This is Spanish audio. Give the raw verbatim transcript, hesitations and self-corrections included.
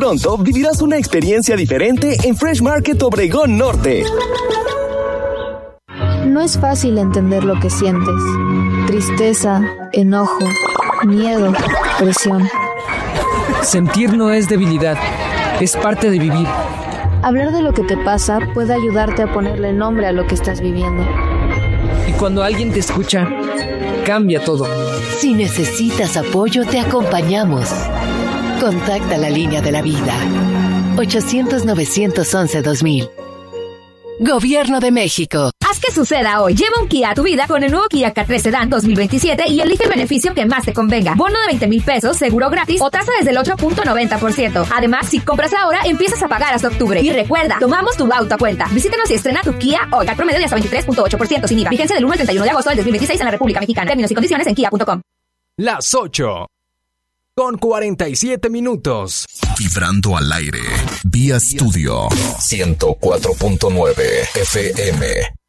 Pronto vivirás una experiencia diferente en Fresh Market Obregón Norte. No es fácil entender lo que sientes. Tristeza, enojo, miedo, presión. Sentir no es debilidad, es parte de vivir. Hablar de lo que te pasa puede ayudarte a ponerle nombre a lo que estás viviendo. Y cuando alguien te escucha, cambia todo. Si necesitas apoyo, te acompañamos. Contacta la línea de la vida. ochocientos, novecientos once, dos mil. Gobierno de México. Haz que suceda hoy. Lleva un Kia a tu vida con el nuevo Kia K tres Sedan dos mil veintisiete y elige el beneficio que más te convenga. Bono de veinte mil pesos, seguro gratis o tasa desde el ocho punto noventa por ciento. Además, si compras ahora, empiezas a pagar hasta octubre. Y recuerda, tomamos tu auto a cuenta. Visítanos y estrena tu Kia hoy. Al promedio de hasta veintitrés punto ocho por ciento sin I V A. Vigencia del uno al treinta y uno de agosto del dos mil veintiséis en la República Mexicana. Términos y condiciones en kia punto com. Las ocho. Con cuarenta y siete minutos. Vibrando al aire. Vía Studio. ciento cuatro punto nueve F M.